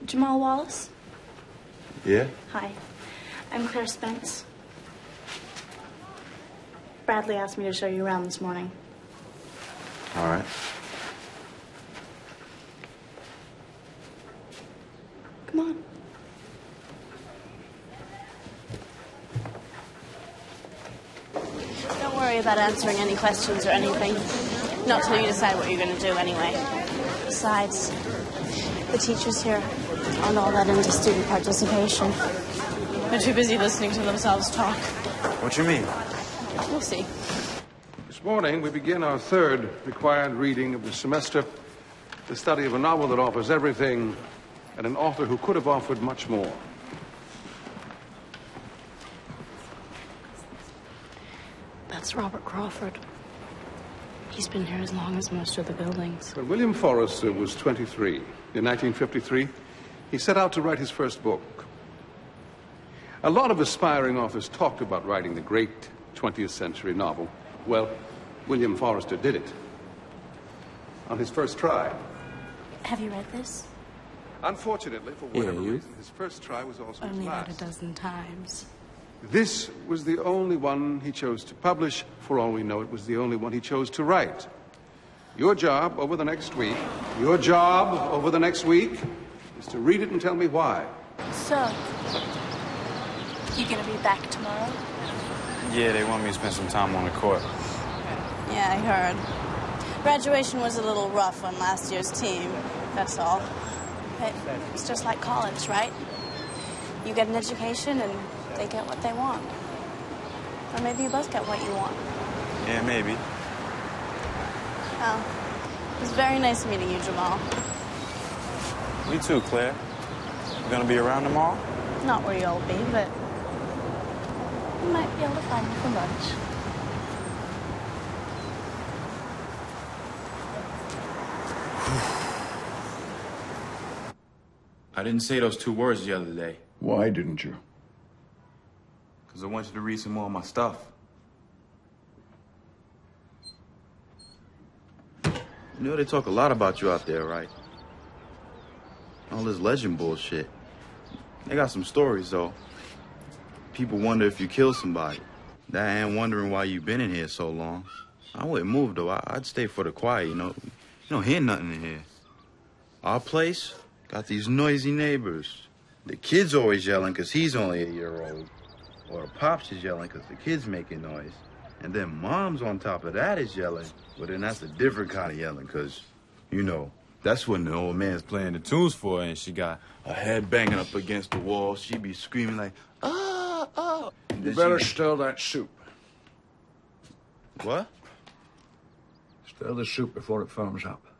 Jamal Wallace? Yeah? Hi. I'm Claire Spence. Bradley asked me to show you around this morning. All right. Come on. Don't worry about answering any questions or anything. Not till you decide what you're going to do anyway. Besides, the teachers here aren't all that into student participation. They're too busy listening to themselves talk. What you mean? We'll see. This morning, we begin our third required reading of the semester, the study of a novel that offers everything and an author who could have offered much more. That's Robert Crawford. He's been here as long as most of the buildings. When William Forrester was 23, in 1953, he set out to write his first book. A lot of aspiring authors talked about writing the great 20th century novel. Well, William Forrester did it on his first try. Have you read this? Unfortunately, for whatever reason, his first try was also his Only last. about a dozen times. This was the only one he chose to publish. For all we know, it was the only one he chose to write. Your job over the next week is to read it and tell me why. So, you gonna be back tomorrow? Yeah, they want me to spend some time on the court. Yeah, I heard. Graduation was a little rough on last year's team, that's all. But it's just like college, right? You get an education and they get what they want. Or maybe you both get what you want. Yeah, maybe. Well, it was very nice meeting you, Jamal. You too, Claire. You gonna be around tomorrow? Not where you'll be, but you might be able to find me for lunch. I didn't say those two words the other day. Why didn't you? Because I want you to read some more of my stuff. You know they talk a lot about you out there, right? All this legend bullshit. They got some stories, though. People wonder if you killed somebody. That and wondering why you been in here so long. I wouldn't move, though. I'd stay for the quiet, you know. You don't hear nothing in here. Our place got these noisy neighbors. The kid's always yelling because he's only 8 years old. Or the pops is yelling because the kid's making noise. And then mom's on top of that is yelling. Well, then that's a different kind of yelling because, you know, that's when the old man's playing the tunes for her and she got her head banging up against the wall. She be screaming like, ah, ah. You better stir that soup. What? Stir the soup before it firms up.